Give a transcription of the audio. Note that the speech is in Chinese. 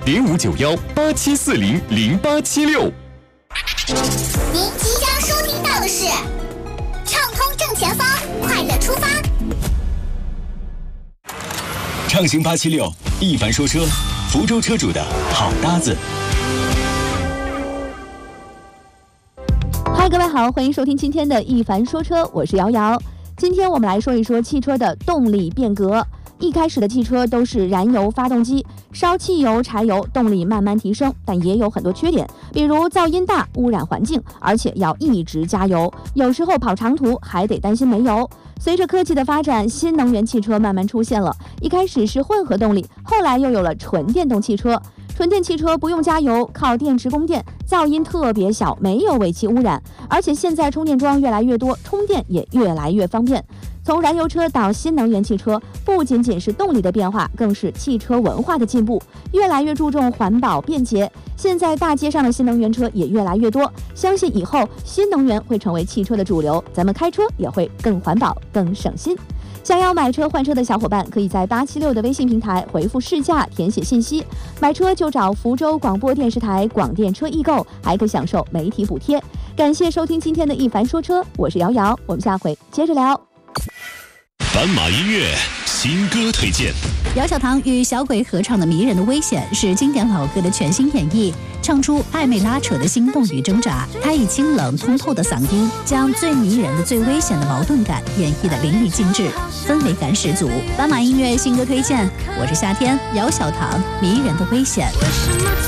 059187400876。 您即将收听到的是畅通正前方，快乐出发。 畅行876，一凡说车，福州车主的好搭子。 嗨，各位好，欢迎收听今天的一凡说车，我是瑶瑶。今天我们来说一说汽车的动力变革。一开始的汽车都是燃油发动机，烧汽油、柴油，动力慢慢提升，但也有很多缺点，比如噪音大、污染环境，而且要一直加油，有时候跑长途还得担心没油。随着科技的发展，新能源汽车慢慢出现了，一开始是混合动力，后来又有了纯电动汽车。纯电汽车不用加油，靠电池供电，噪音特别小，没有尾气污染，而且现在充电桩越来越多，充电也越来越方便。从燃油车到新能源汽车，不仅仅是动力的变化，更是汽车文化的进步，越来越注重环保便捷。现在大街上的新能源车也越来越多，相信以后新能源会成为汽车的主流，咱们开车也会更环保、更省心。想要买车换车的小伙伴，可以在876的微信平台回复试驾，填写信息，买车就找福州广播电视台广电车易购，还可享受媒体补贴。感谢收听今天的一凡说车，我是瑶瑶，我们下回接着聊。 斑马音乐新歌推荐。 姚小棠与小鬼合唱的《迷人的危险》是经典老歌的全新演绎，唱出暧昧拉扯的心动与挣扎。他以清冷通透的嗓音，将最迷人的、最危险的矛盾感演绎得淋漓尽致，氛围感十足。斑马音乐新歌推荐，我是夏天，姚小棠，《迷人的危险》。